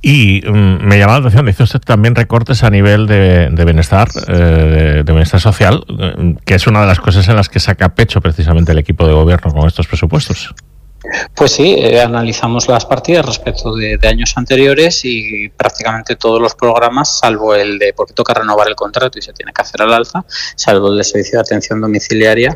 Y me llama la atención, dice usted también recortes a nivel de bienestar, de bienestar social, que es una de las cosas en las que saca pecho precisamente el equipo de gobierno con estos presupuestos. Pues sí, analizamos las partidas respecto de años anteriores y prácticamente todos los programas, salvo el de, porque toca renovar el contrato y se tiene que hacer al alza, salvo el de servicio de atención domiciliaria,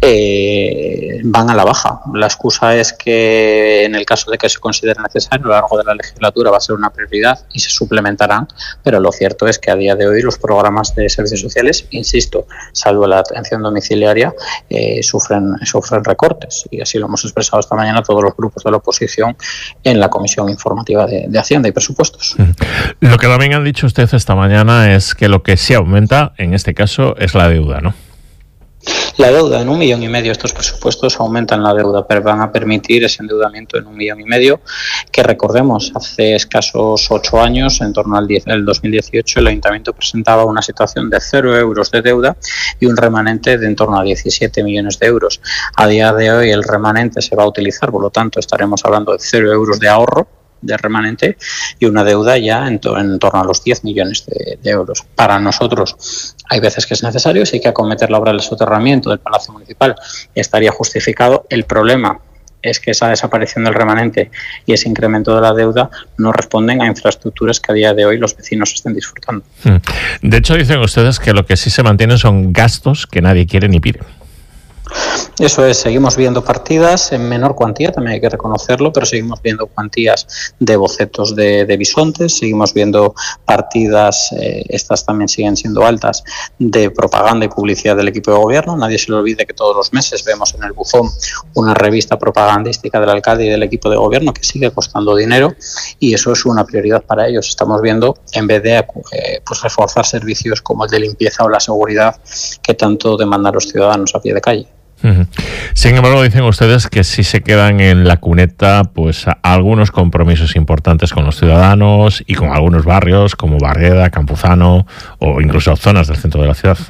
van a la baja. La excusa es que en el caso de que se considere necesario, a lo largo de la legislatura va a ser una prioridad y se suplementarán, pero lo cierto es que a día de hoy los programas de servicios sociales, insisto, salvo la atención domiciliaria, sufren recortes, y así lo hemos expresado esta mañana todos los grupos de la oposición en la Comisión Informativa de Hacienda y Presupuestos. Lo que también han dicho ustedes esta mañana es que lo que sí aumenta, en este caso, es la deuda, ¿no? La deuda, en 1,5 millones estos presupuestos aumentan la deuda, pero van a permitir ese endeudamiento en 1,5 millones, que recordemos, hace escasos 8 años, en torno al 2018, el Ayuntamiento presentaba una situación de 0 euros de deuda y un remanente de en torno a 17 millones de euros. A día de hoy el remanente se va a utilizar, por lo tanto estaremos hablando de 0 euros de ahorro de remanente y una deuda ya en torno a los 10 millones de euros. Para nosotros hay veces que es necesario, si hay que acometer la obra del soterramiento del Palacio Municipal, estaría justificado. El problema es que esa desaparición del remanente y ese incremento de la deuda no responden a infraestructuras que a día de hoy los vecinos estén disfrutando. De hecho, dicen ustedes que lo que sí se mantiene son gastos que nadie quiere ni pide. Eso es, seguimos viendo partidas en menor cuantía, también hay que reconocerlo, pero seguimos viendo cuantías de bocetos de bisontes, seguimos viendo partidas, estas también siguen siendo altas, de propaganda y publicidad del equipo de gobierno. Nadie se le olvide que todos los meses vemos en el buzón una revista propagandística del alcalde y del equipo de gobierno que sigue costando dinero, y eso es una prioridad para ellos. Estamos viendo, en vez de reforzar servicios como el de limpieza o la seguridad que tanto demandan los ciudadanos a pie de calle. Sin embargo, dicen ustedes que sí se quedan en la cuneta pues algunos compromisos importantes con los ciudadanos y con algunos barrios como Bargueda, Campuzano o incluso zonas del centro de la ciudad.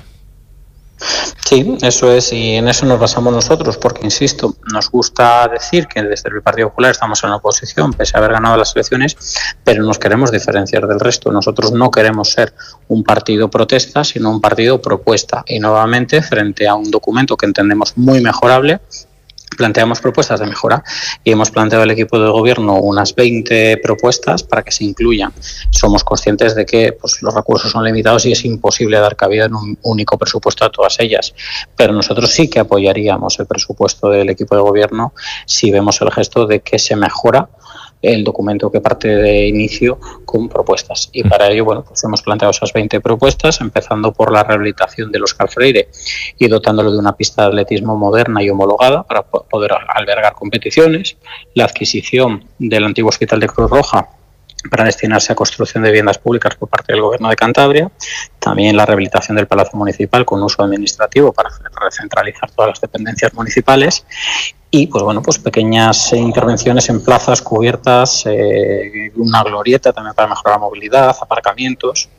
Sí, eso es, y en eso nos basamos nosotros, porque, insisto, nos gusta decir que desde el Partido Popular estamos en la oposición, pese a haber ganado las elecciones, pero nos queremos diferenciar del resto. Nosotros no queremos ser un partido protesta, sino un partido propuesta. Y nuevamente, frente a un documento que entendemos muy mejorable, planteamos propuestas de mejora y hemos planteado al equipo de gobierno unas 20 propuestas para que se incluyan. Somos conscientes de que los recursos son limitados y es imposible dar cabida en un único presupuesto a todas ellas, pero nosotros sí que apoyaríamos el presupuesto del equipo de gobierno si vemos el gesto de que se mejora el documento que parte de inicio con propuestas. Y para ello, hemos planteado esas 20 propuestas, empezando por la rehabilitación del Óscar Freire y dotándolo de una pista de atletismo moderna y homologada para poder albergar competiciones, la adquisición del antiguo Hospital de Cruz Roja para destinarse a construcción de viviendas públicas por parte del Gobierno de Cantabria, también la rehabilitación del Palacio Municipal con uso administrativo para recentralizar todas las dependencias municipales y pequeñas intervenciones en plazas cubiertas, una glorieta también para mejorar la movilidad, aparcamientos.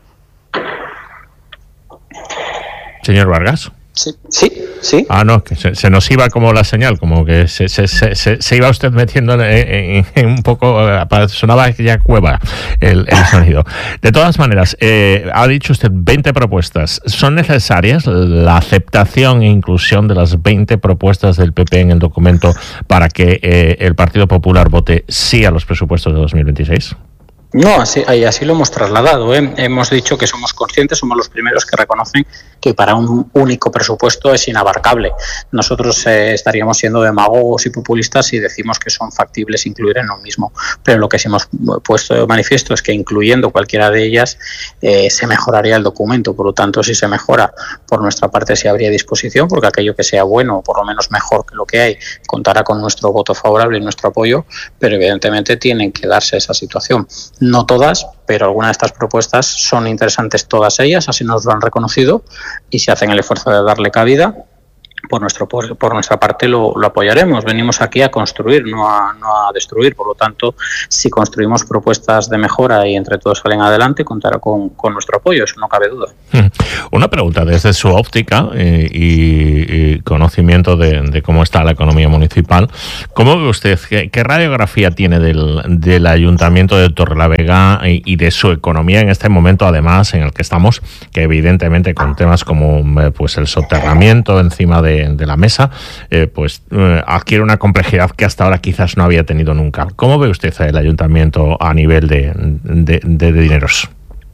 Señor Vargas. Sí. Ah, no, que se nos iba como la señal, como que se iba usted metiendo en un poco, sonaba ya cueva el sonido. De todas maneras, ha dicho usted 20 propuestas. ¿Son necesarias la aceptación e inclusión de las 20 propuestas del PP en el documento para que el Partido Popular vote sí a los presupuestos de 2026? No, así lo hemos trasladado. Hemos dicho que somos conscientes, somos los primeros que reconocen que para un único presupuesto es inabarcable. Nosotros estaríamos siendo demagogos y populistas si decimos que son factibles incluir en lo mismo. Pero lo que sí hemos puesto de manifiesto es que incluyendo cualquiera de ellas se mejoraría el documento. Por lo tanto, si se mejora, por nuestra parte sí habría disposición, porque aquello que sea bueno o por lo menos mejor que lo que hay contará con nuestro voto favorable y nuestro apoyo, pero evidentemente tienen que darse esa situación. No todas, pero algunas de estas propuestas son interesantes todas ellas, así nos lo han reconocido, y si hacen el esfuerzo de darle cabida, por nuestra parte lo apoyaremos. Venimos aquí a construir, no a destruir. Por lo tanto, si construimos propuestas de mejora y entre todos salen adelante, contará con nuestro apoyo, eso no cabe duda. Una pregunta, desde su óptica y conocimiento de cómo está la economía municipal, ¿cómo ve usted, qué radiografía tiene del Ayuntamiento de Torrelavega y de su economía en este momento, además, en el que estamos, que evidentemente con temas como pues el soterramiento encima de la mesa, adquiere una complejidad que hasta ahora quizás no había tenido nunca? ¿Cómo ve usted el Ayuntamiento a nivel de dineros?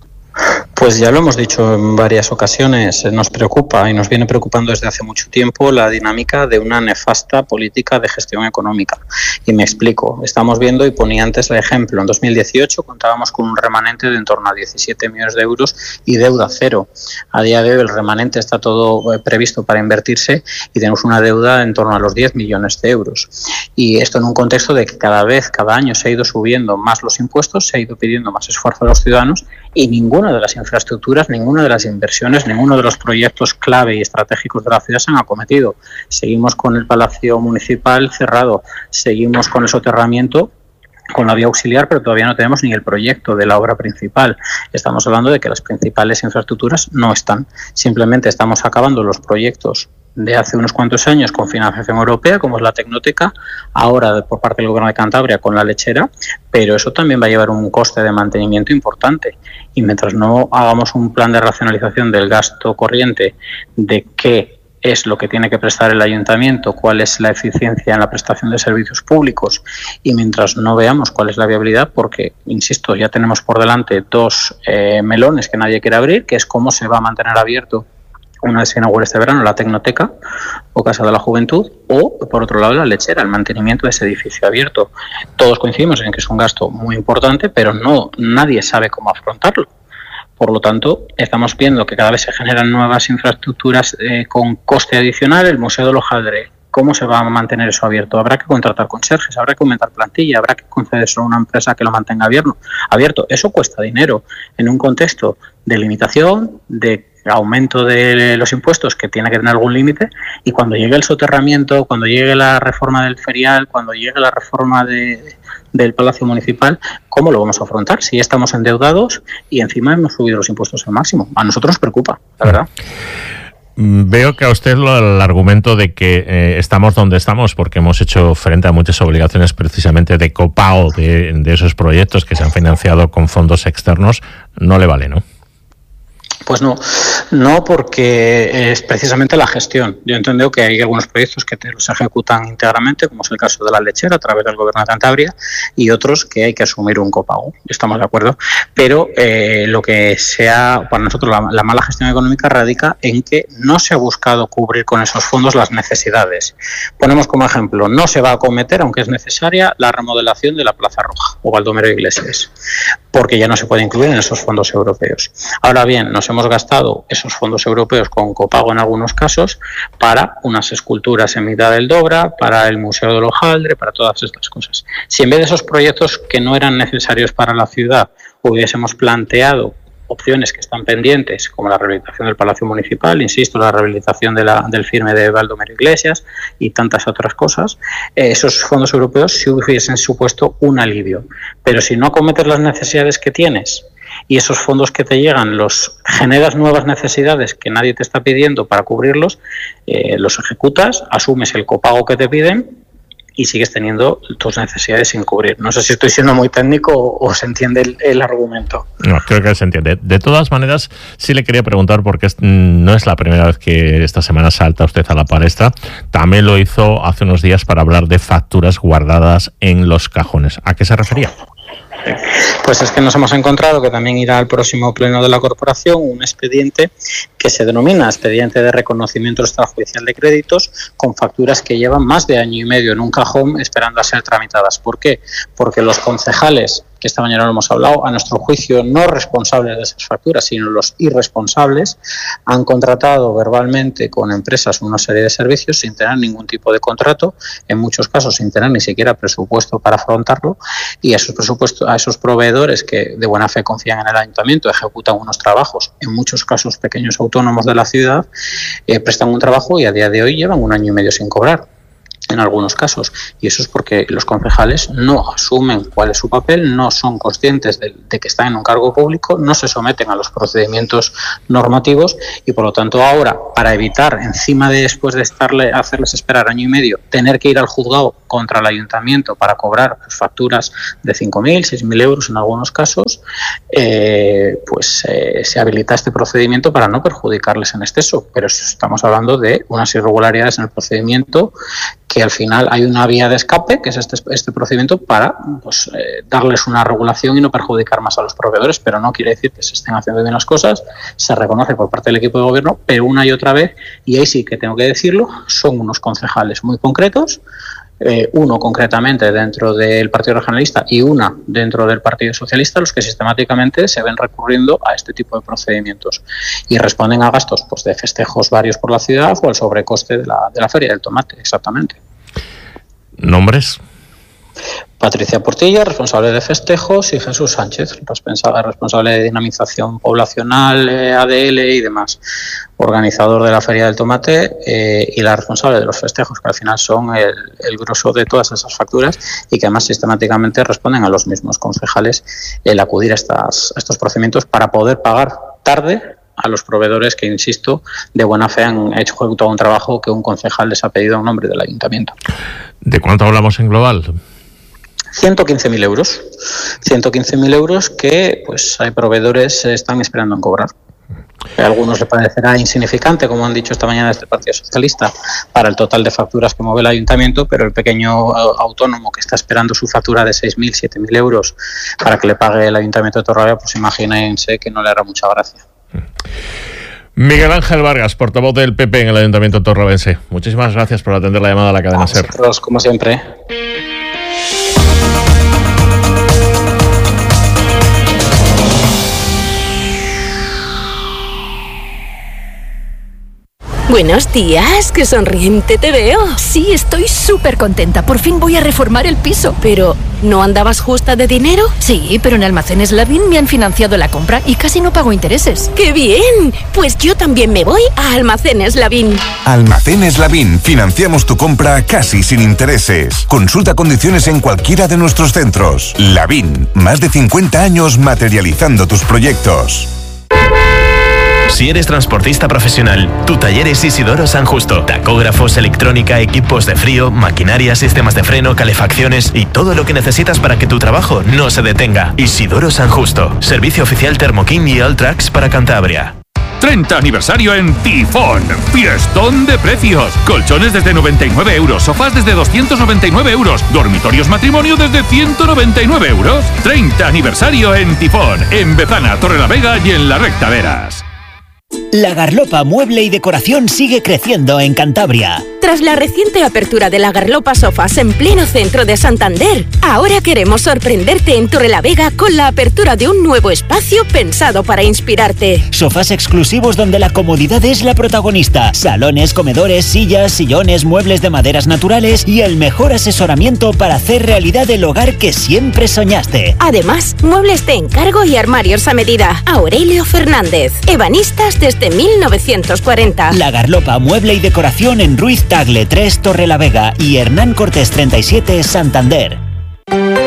Pues ya lo hemos dicho en varias ocasiones, nos preocupa y nos viene preocupando desde hace mucho tiempo la dinámica de una nefasta política de gestión económica. Y me explico, estamos viendo, y ponía antes el ejemplo, en 2018 contábamos con un remanente de en torno a 17 millones de euros y deuda cero. A día de hoy el remanente está todo previsto para invertirse y tenemos una deuda en torno a los 10 millones de euros. Y esto en un contexto de que cada año se ha ido subiendo más los impuestos, se ha ido pidiendo más esfuerzo a los ciudadanos y ninguna de las infraestructuras, ninguna de las inversiones, ninguno de los proyectos clave y estratégicos de la ciudad se han acometido. Seguimos con el Palacio Municipal cerrado, seguimos con el soterramiento, con la vía auxiliar, pero todavía no tenemos ni el proyecto de la obra principal. Estamos hablando de que las principales infraestructuras no están. Simplemente estamos acabando los proyectos de hace unos cuantos años con financiación europea, como es la Tecnoteca, ahora por parte del Gobierno de Cantabria con la lechera, pero eso también va a llevar un coste de mantenimiento importante. Y mientras no hagamos un plan de racionalización del gasto corriente, de qué es lo que tiene que prestar el ayuntamiento, cuál es la eficiencia en la prestación de servicios públicos, y mientras no veamos cuál es la viabilidad, porque, insisto, ya tenemos por delante dos melones que nadie quiere abrir, que es cómo se va a mantener abierto una vez se inaugure este verano la Tecnoteca o Casa de la Juventud, o por otro lado la lechera, el mantenimiento de ese edificio abierto. Todos coincidimos en que es un gasto muy importante, pero nadie sabe cómo afrontarlo. Por lo tanto, estamos viendo que cada vez se generan nuevas infraestructuras con coste adicional. El Museo del Hojaldre, ¿cómo se va a mantener eso abierto? Habrá que contratar conserjes, habrá que aumentar plantilla, habrá que concederse a una empresa que lo mantenga abierto. Eso cuesta dinero en un contexto de limitación, de aumento de los impuestos que tiene que tener algún límite, y cuando llegue el soterramiento, cuando llegue la reforma del ferial, cuando llegue la reforma del Palacio Municipal, ¿cómo lo vamos a afrontar? Si estamos endeudados y encima hemos subido los impuestos al máximo. A nosotros nos preocupa, la verdad. Veo que a usted el argumento de que estamos donde estamos porque hemos hecho frente a muchas obligaciones precisamente de copago de esos proyectos que se han financiado con fondos externos no le vale, ¿no? Pues no, porque es precisamente la gestión. Yo entiendo que hay algunos proyectos que los ejecutan íntegramente, como es el caso de la lechera a través del Gobierno de Cantabria, y otros que hay que asumir un copago. Estamos de acuerdo. Pero lo que sea para nosotros la mala gestión económica radica en que no se ha buscado cubrir con esos fondos las necesidades. Ponemos como ejemplo, no se va a acometer, aunque es necesaria, la remodelación de la Plaza Roja o Baldomero Iglesias, porque ya no se puede incluir en esos fondos europeos. Ahora bien, nos hemos gastado esos fondos europeos con copago en algunos casos para unas esculturas en mitad del Dobra, para el Museo del Hojaldre, para todas estas cosas. Si en vez de esos proyectos que no eran necesarios para la ciudad hubiésemos planteado opciones que están pendientes, como la rehabilitación del Palacio Municipal, insisto, la rehabilitación del firme de Baldomero Iglesias y tantas otras cosas, esos fondos europeos sí hubiesen supuesto un alivio. Pero si no acometes las necesidades que tienes y esos fondos que te llegan los generas nuevas necesidades que nadie te está pidiendo para cubrirlos, los ejecutas, asumes el copago que te piden y sigues teniendo tus necesidades sin cubrir. No sé si estoy siendo muy técnico o se entiende el argumento. No, creo que se entiende. De todas maneras, sí le quería preguntar, porque no es la primera vez que esta semana salta usted a la palestra. También lo hizo hace unos días para hablar de facturas guardadas en los cajones. ¿A qué se refería? Pues es que nos hemos encontrado que también irá al próximo pleno de la corporación un expediente que se denomina expediente de reconocimiento extrajudicial de créditos con facturas que llevan más de año y medio en un cajón esperando a ser tramitadas. ¿Por qué? Porque los concejales, que esta mañana lo hemos hablado, a nuestro juicio no responsables de esas facturas, sino los irresponsables, han contratado verbalmente con empresas una serie de servicios sin tener ningún tipo de contrato, en muchos casos sin tener ni siquiera presupuesto para afrontarlo, y esos presupuestos esos proveedores que de buena fe confían en el ayuntamiento, ejecutan unos trabajos, en muchos casos pequeños autónomos de la ciudad, prestan un trabajo y a día de hoy llevan 1 año y medio sin cobrar, en algunos casos, y eso es porque los concejales no asumen cuál es su papel, no son conscientes de que están en un cargo público, no se someten a los procedimientos normativos y por lo tanto ahora, para evitar, encima de después de hacerles esperar 1 año y medio, tener que ir al juzgado contra el ayuntamiento para cobrar facturas de 5.000, 6.000 euros en algunos casos, se habilita este procedimiento para no perjudicarles en exceso, pero estamos hablando de unas irregularidades en el procedimiento, que al final hay una vía de escape, que es este procedimiento, para darles una regulación y no perjudicar más a los proveedores, pero no quiere decir que se estén haciendo bien las cosas, se reconoce por parte del equipo de gobierno, pero una y otra vez, y ahí sí que tengo que decirlo, son unos concejales muy concretos, uno concretamente dentro del Partido Regionalista y una dentro del Partido Socialista, los que sistemáticamente se ven recurriendo a este tipo de procedimientos y responden a gastos de festejos varios por la ciudad o al sobrecoste de la Feria del Tomate, exactamente. ¿Nombres? Patricia Portilla, responsable de festejos, y Jesús Sánchez, responsable de dinamización poblacional, ADL y demás, organizador de la Feria del Tomate y la responsable de los festejos, que al final son el grosso de todas esas facturas y que además sistemáticamente responden a los mismos concejales el acudir a estos procedimientos para poder pagar tarde a los proveedores que, insisto, de buena fe han hecho todo un trabajo que un concejal les ha pedido en nombre del ayuntamiento. ¿De cuánto hablamos en global? 115.000 euros. 115.000 euros que hay proveedores están esperando en cobrar. A algunos les parecerá insignificante, como han dicho esta mañana desde el Partido Socialista, para el total de facturas que mueve el ayuntamiento, pero el pequeño autónomo que está esperando su factura de 6.000, 7.000 euros para que le pague el ayuntamiento de Torralba, pues imagínense que no le hará mucha gracia. Miguel Ángel Vargas, portavoz del PP en el Ayuntamiento torrobense. Muchísimas gracias por atender la llamada a la cadena SER. Como siempre. Buenos días, qué sonriente te veo. Sí, estoy súper contenta. Por fin voy a reformar el piso. Pero, ¿no andabas justa de dinero? Sí, pero en Almacenes Lavín me han financiado la compra y casi no pago intereses. ¡Qué bien! Pues yo también me voy a Almacenes Lavín. Almacenes Lavín. Financiamos tu compra casi sin intereses. Consulta condiciones en cualquiera de nuestros centros. Lavín. Más de 50 años materializando tus proyectos. Si eres transportista profesional, tu taller es Isidoro San Justo. Tacógrafos, electrónica, equipos de frío, maquinaria, sistemas de freno, calefacciones y todo lo que necesitas para que tu trabajo no se detenga. Isidoro San Justo. Servicio oficial Thermoking y Alltrax para Cantabria. 30 aniversario en Tifón. Fiestón de precios. Colchones desde 99 euros, sofás desde 299 euros, dormitorios matrimonio desde 199 euros. 30 aniversario en Tifón, en Bezana, Torrelavega y en La Recta Veras. La Garlopa Mueble y Decoración sigue creciendo en Cantabria. Tras la reciente apertura de la Garlopa Sofas en pleno centro de Santander, ahora queremos sorprenderte en Torrelavega con la apertura de un nuevo espacio pensado para inspirarte. Sofás exclusivos donde la comodidad es la protagonista. Salones, comedores, sillas, sillones, muebles de maderas naturales y el mejor asesoramiento para hacer realidad el hogar que siempre soñaste. Además, muebles de encargo y armarios a medida. Aurelio Fernández. Ebanistas desde 1940. La Garlopa Mueble y Decoración en Ruiz Tagle 3 Torrelavega y Hernán Cortés 37 Santander.